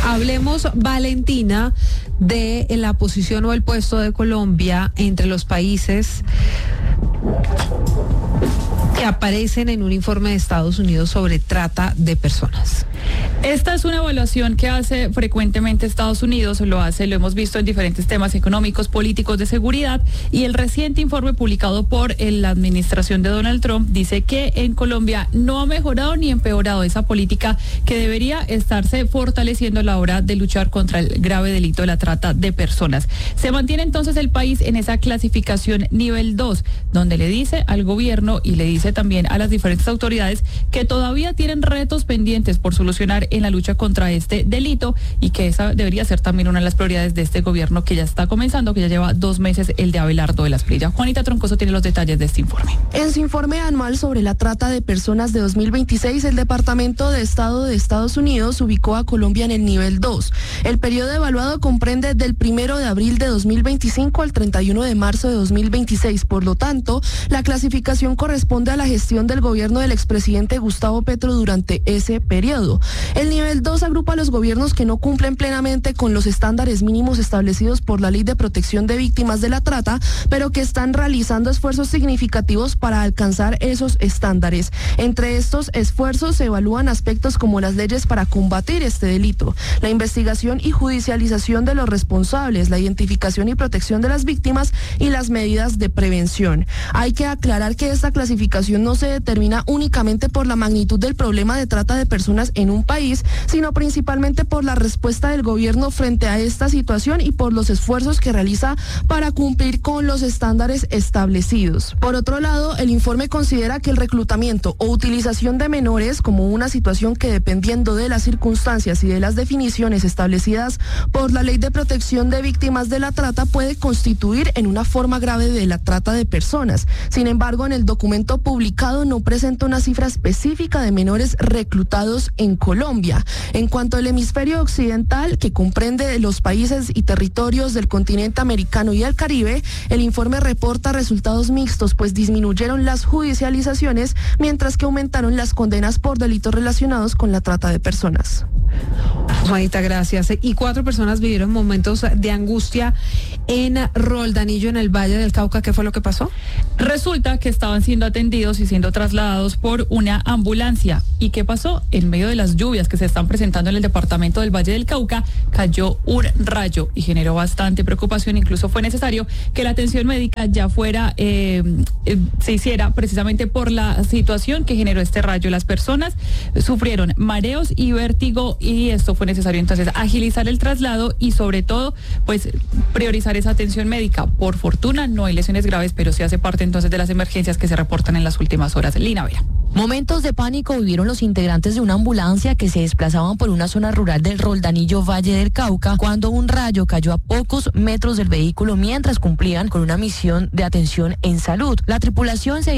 Hablemos, Valentina, de la posición o el puesto de Colombia entre los países que aparecen en un informe de Estados Unidos sobre trata de personas. Esta es una evaluación que hace frecuentemente Estados Unidos, lo hemos visto en diferentes temas económicos, políticos, de seguridad, y el reciente informe publicado por la administración de Donald Trump dice que en Colombia no ha mejorado ni empeorado esa política que debería estarse fortaleciendo a la hora de luchar contra el grave delito de la trata de personas. Se mantiene entonces el país en esa clasificación nivel 2, donde le dice al gobierno y le dice también a las diferentes autoridades que todavía tienen retos pendientes por solucionar en la lucha contra este delito y que esa debería ser también una de las prioridades de este gobierno que ya está comenzando, que ya lleva 2 meses, el de Abelardo de la Espriella. Juanita Troncoso tiene los detalles de este informe. En su informe anual sobre la trata de personas de 2026, el Departamento de Estado de Estados Unidos ubicó a Colombia en el nivel 2. El periodo evaluado comprende del 1 de abril de 2025 al 31 de marzo de 2026. Por lo tanto, la clasificación corresponde a la gestión del gobierno del expresidente Gustavo Petro durante ese periodo. El nivel 2 agrupa a los gobiernos que no cumplen plenamente con los estándares mínimos establecidos por la Ley de Protección de Víctimas de la Trata, pero que están realizando esfuerzos significativos para alcanzar esos estándares. Entre estos esfuerzos se evalúan aspectos como las leyes para combatir este delito, la investigación y judicialización de los responsables, la identificación y protección de las víctimas y las medidas de prevención. Hay que aclarar que esta clasificación no se determina únicamente por la magnitud del problema de trata de personas en un país, sino principalmente por la respuesta del gobierno frente a esta situación y por los esfuerzos que realiza para cumplir con los estándares establecidos. Por otro lado, el informe considera que el reclutamiento o utilización de menores como una situación que, dependiendo de las circunstancias y de las definiciones establecidas por la Ley de Protección de Víctimas de la Trata, puede constituir en una forma grave de la trata de personas. Sin embargo, en el documento publicado no presenta una cifra específica de menores reclutados en Colombia. En cuanto al hemisferio occidental, que comprende los países y territorios del continente americano y el Caribe, el informe reporta resultados mixtos, pues disminuyeron las judicializaciones, mientras que aumentaron las condenas por delitos relacionados con la trata de personas. Juanita, gracias. Y 4 personas vivieron momentos de angustia en Roldanillo, en el Valle del Cauca. ¿Qué fue lo que pasó? Resulta que estaban siendo atendidos y siendo trasladados por una ambulancia. ¿Y qué pasó? En medio de las lluvias que se están presentando en el departamento del Valle del Cauca, cayó un rayo y generó bastante preocupación. Incluso fue necesario que la atención médica ya fuera, se hiciera precisamente por la situación que generó este rayo. Las personas sufrieron mareos y vértigo, y esto fue necesario entonces agilizar el traslado y sobre todo pues priorizar esa atención médica. Por fortuna no hay lesiones graves, pero sí hace parte entonces de las emergencias que se reportan en las últimas horas. Lina Vera. Momentos de pánico vivieron los integrantes de una ambulancia que se desplazaban por una zona rural del Roldanillo Valle del Cauca cuando un rayo cayó a pocos metros del vehículo mientras cumplían con una misión de atención en salud. La tripulación se